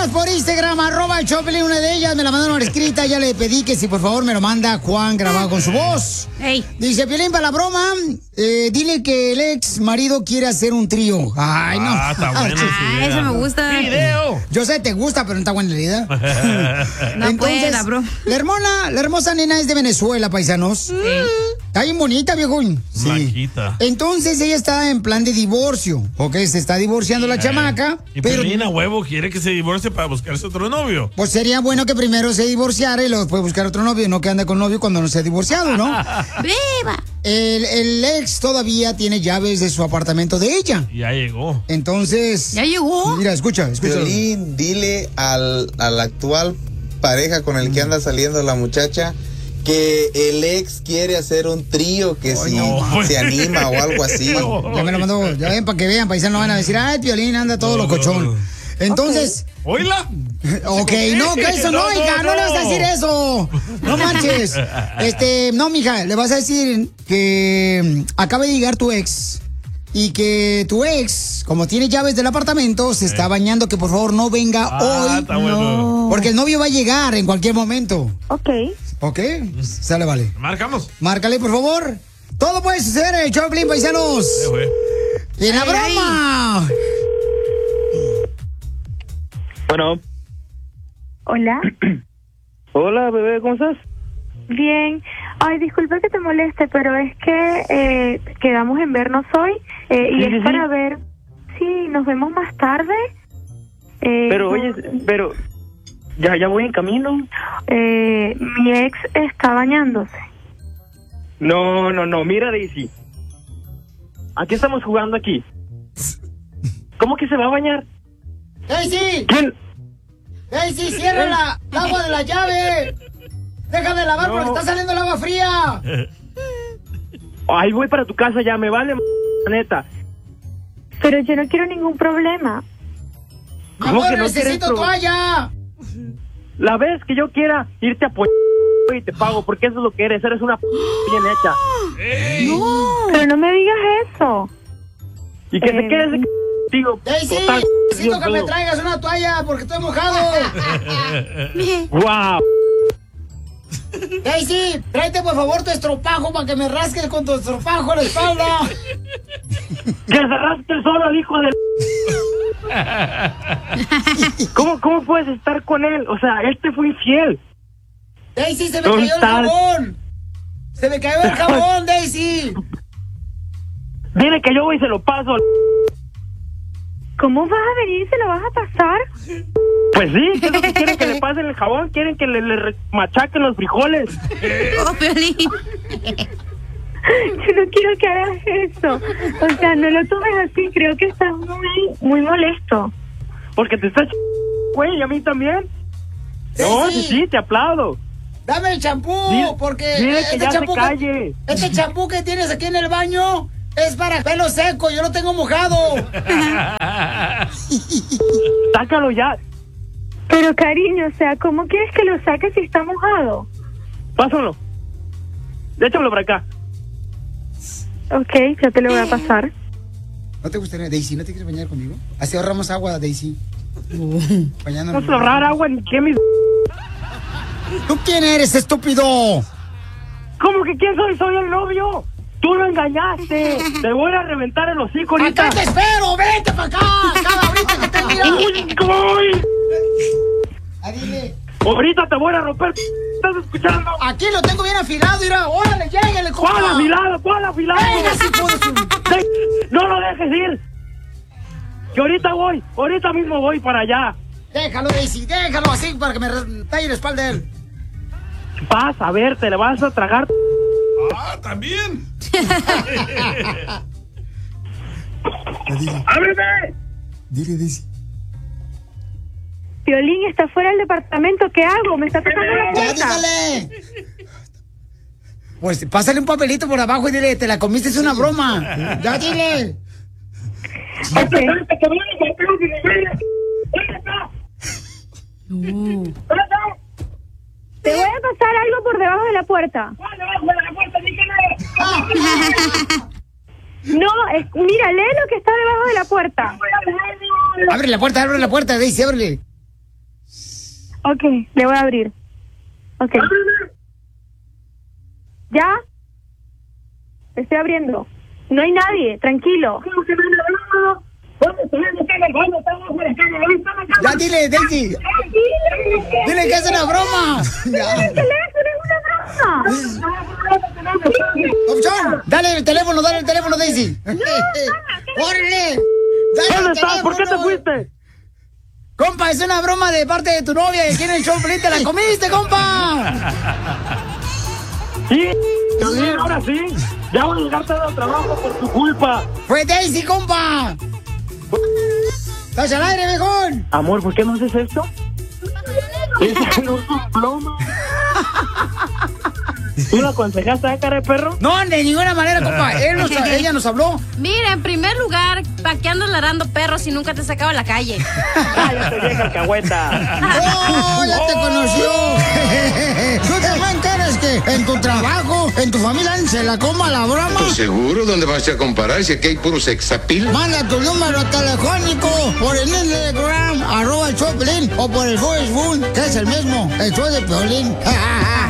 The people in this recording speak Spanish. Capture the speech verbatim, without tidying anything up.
hermanas por Instagram, arroba el Choplin, una de ellas me la mandaron escrita, ya le pedí que si por favor me lo manda Juan grabado con su voz. Hey. Dice, Piolín, para la broma, eh, dile que el ex marido quiere hacer un trío. Ay, no. Ah, está bueno. Ah, eso me gusta. Video. Yo sé, te gusta, pero no está buena la idea. No pueda, bro. La hermana, la hermosa nena es de Venezuela, paisanos. Sí. Está bien bonita, viejón. Sí. Blanquita. Entonces ella está en plan de divorcio, ¿ok? Se está divorciando la chamaca. Y pero Piolín a huevo quiere que se divorcie para buscarse otro novio. pues sería bueno que primero se divorciara y luego después buscar otro novio, no que ande con novio cuando no se ha divorciado, ¿no? ¡Viva! El, el ex todavía tiene llaves de su apartamento de ella. Ya llegó. Entonces... ¿Ya llegó? Mira, escucha, escucha. Piolín, dile al, al actual pareja con el que anda saliendo la muchacha que el ex quiere hacer un trío, que si no. se anima o algo así. Ya me lo mandó, ya ven, para que vean, paisanos van a decir, ay, Piolín anda todo locochón. Entonces... ¿Oíla? Ok, no, que eso no, No, no, hija, no, no. le vas a decir eso. No manches. Este, no, mija, le vas a decir que mm, acaba de llegar tu ex y que tu ex, como tiene llaves del apartamento, se está bañando, que por favor no venga Ah, hoy. está bueno. Porque el novio va a llegar en cualquier momento. Ok. ¿Ok? Sale, vale. Marcamos. Márcale, por favor. Todo puede suceder en el Choplin, paisanos. Eh, güey. ¡Y la Ay, broma! Bueno. Hola. Hola, bebé, ¿cómo estás? Bien. Ay, disculpa que te moleste, pero es que eh, quedamos en vernos hoy eh, y Sí, es sí, sí. para ver si nos vemos más tarde. Eh, Pero, yo- oye, pero... Ya, ya voy en camino. eh, mi ex está bañándose. No, no, no, mira, Daisy. ¿A qué estamos jugando aquí? ¿Cómo que se va a bañar? ¡Daisy! ¿Quién? ¡Daisy, cierra la, el agua de la llave! ¡Deja de lavar No. porque está saliendo el agua fría! Ay, voy para tu casa ya, me vale, m- neta. Pero yo no quiero ningún problema. ¡Mi ¿Cómo amor, que no quieres necesito pro- toalla! La vez que yo quiera irte a apoyar y te pago, porque eso es lo que eres, eres una p bien hecha. ¡Ey! Pero no me digas eso. Y que Eh, te quedes de c- digo, ¡Daisy! total, Necesito que me Dios traigas una toalla porque estoy mojado. mío. Guau. ¡Daisy! Tráete por favor tu estropajo para que me rasques con tu estropajo en la espalda. Que se rasque el solo, el hijo de... ¿Cómo, ¿Cómo puedes estar con él? O sea, él te fue infiel. ¡Daisy, se me ¿Dónde cayó el estás? jabón! ¡Se me cayó el jabón, Daisy! Dile que yo voy y se lo paso. ¿Cómo vas a venir y se lo vas a pasar? Pues sí, ¿qué es lo que quieren que le pasen el jabón? Quieren que le, le re- machaquen los frijoles. Oh, Piolín. Yo no quiero que hagas eso. O sea, no lo tomes así. Creo que estás muy, muy molesto. Porque te estás ch... güey, y a mí también. No, sí, sí, te aplaudo. Dame el champú, Dile- porque dile que este ya se champú calle. este champú que tienes aquí en el baño es para pelo seco, yo lo tengo mojado. Sácalo ya. Pero cariño, o sea, ¿cómo quieres que lo saques si está mojado? Pásalo. Échamelo para acá. Ok, ya te lo voy a pasar. ¿No te gustaría, Daisy, no te quieres bañar conmigo? Así ahorramos agua, Daisy. Bañándonos. No se ahorrar agua ni que mis... ¿Tú quién eres, estúpido? ¿Cómo que quién soy? Soy el novio. Tú lo engañaste. Te voy a reventar el hocico ahorita. ¡Acá te espero! ¡Vente para acá! ¡Cada ahorita que te mira! Uy, uy. Ah, dile. Ahorita te voy a romper. ¿Estás escuchando? Aquí lo tengo bien afilado, mira. ¡Órale, llégale, compa! ¿Cuál afilado? ¿Cuál afilado? Venga, si puedes. De- No lo dejes ir. Que ahorita voy. Ahorita mismo voy para allá. Déjalo, Daisy, déjalo así para que me re- talle la espalda de él. Vas a ver, te le vas a tragar. Ah, también. ¡Ábreme! Dile, Daisy. Piolín está fuera del departamento. ¿Qué hago? Me está tocando la ¡Ya, puerta. dígale! Pues pásale un papelito por abajo y dile, te la comiste, es una broma. Ya, dile. Ok. Te voy a pasar algo por debajo de la puerta. No, es, mira, lee lo que está debajo de la puerta. Abre la puerta, abre la puerta, Daisy, ábrele. Ok, le voy a abrir. Ok. ¿Ya? Estoy abriendo. No hay nadie, tranquilo. Ya dile, Daisy. Dile que es una broma. Ya. El teléfono es una broma. Opción, dale el teléfono, dale el teléfono, Daisy. ¡Órale! ¿Dónde estás? ¿Por qué te fuiste? Compa, es una broma de parte de tu novia y aquí en el show, Pelín, te la comiste, compa. Sí, sí, ahora sí. Ya voy a llegar tarde al trabajo por tu culpa. Fue Daisy, compa. ¡Estás al aire, viejón! Amor, ¿por qué no haces esto? Esa no es un ploma. ¿Tú la aconsejaste a cara de perro? No, de ninguna manera, compa. Él nos, ella nos habló. Mira, en primer lugar, ¿para qué andas ladrando perros si nunca te sacaba a la calle? ¡Cállate, vieja alcahueta! ¡Oh, ya te conoció! ¿Tú también quieres que en tu trabajo, en tu familia, se la coma la broma? Pues seguro, ¿dónde vas a comparar si aquí hay puro sexapil? Manda tu número telefónico por el Instagram, arroba el show de Piolín, o por el Facebook, que es el mismo, el show de Piolín.